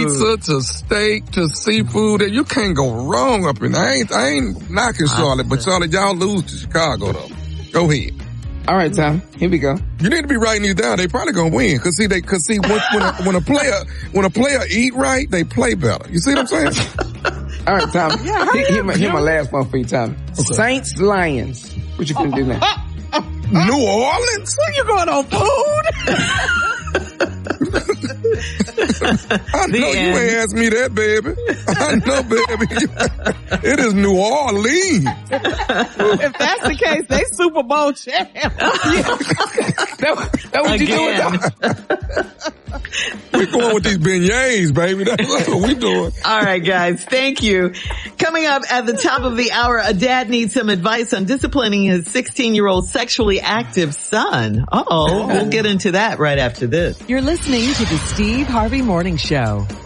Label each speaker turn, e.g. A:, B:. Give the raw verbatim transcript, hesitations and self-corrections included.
A: pizza to steak to seafood. You can't go wrong up in there. I ain't, I ain't knocking Charlotte, but Charlotte, y'all lose to Chicago though. Go ahead.
B: All right, Tom. Here we go.
A: You need to be writing these down. They probably gonna win. Cause see, they, cause see, when, when, a, when a player, when a player eat right, they play better. You see what I'm saying?
B: All right, Tom. Yeah, here, here, my, here my last one for you, Tom. Okay. Saints, Lions. What you gonna do now?
A: Uh, uh, uh, New Orleans?
C: Where you going on food?
A: I know you ain't asked me that, baby. I know, baby. It is New Orleans.
C: If that's the case, they Super Bowl champ.
B: Yeah. that, that what you doing?
A: We're going with these beignets, baby. That's what we doing.
D: All right, guys. Thank you. Coming up at the top of the hour, a dad needs some advice on disciplining his sixteen-year-old sexually active son. Uh-oh. We'll get into that right after this.
E: You're listening to the Steve Harvey Morning Show.